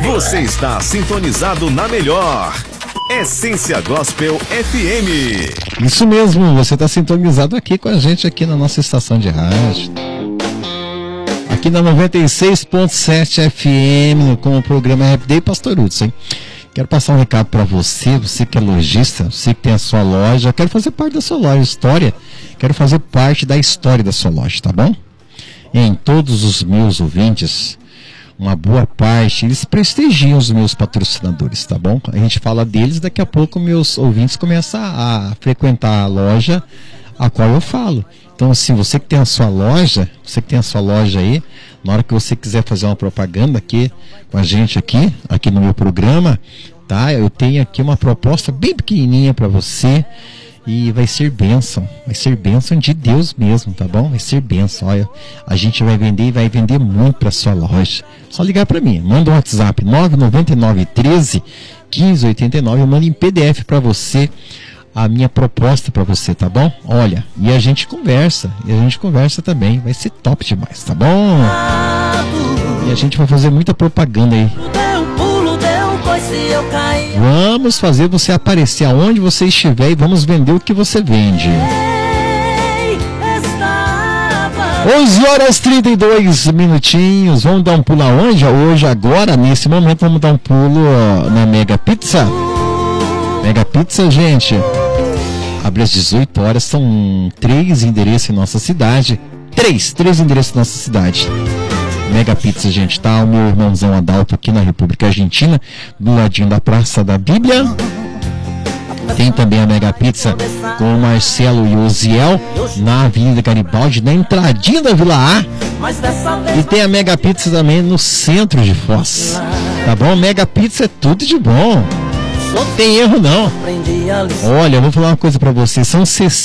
Você está sintonizado na melhor Essência Gospel FM. Isso mesmo, você está sintonizado aqui com a gente aqui na nossa estação de rádio. Aqui na 96.7 FM, com o programa Happy Day Pastor Hudson. Quero passar um recado para você, você que é lojista, você que tem a sua loja, quero fazer parte da sua loja, quero fazer parte da história da sua loja, tá bom? Em todos os meus ouvintes, uma boa parte, eles prestigiam os meus patrocinadores, tá bom? A gente fala deles, daqui a pouco meus ouvintes começam a frequentar a loja a qual eu falo. Então, assim, você que tem a sua loja aí, na hora que você quiser fazer uma propaganda aqui com a gente aqui no meu programa, tá? Eu tenho aqui uma proposta bem pequenininha para você e vai ser bênção de Deus mesmo, tá bom? Vai ser bênção. Olha, a gente vai vender muito para sua loja. Só ligar para mim, manda um WhatsApp 999 13 15 89, eu mando em PDF para você a minha proposta para você, tá bom? Olha, e a gente conversa também, vai ser top demais, tá bom? E a gente vai fazer muita propaganda aí. Vamos fazer você aparecer aonde você estiver e vamos vender o que você vende. 11h32. Vamos dar um pulo aonde? Hoje, agora, nesse momento, vamos dar um pulo na Mega Pizza. Mega Pizza, gente, abre às 18 horas, são 3 endereços em nossa cidade. 3 endereços em nossa cidade. Mega Pizza, gente, tá o meu irmãozão Adalto aqui na República Argentina, do ladinho da Praça da Bíblia. Tem também a Mega Pizza com o Marcelo e o Oziel na Avenida Garibaldi, na entradinha da Vila A. E tem a Mega Pizza também no centro de Foz. Tá bom? Mega Pizza é tudo de bom. Não tem erro não. Olha, eu vou falar uma coisa pra você. São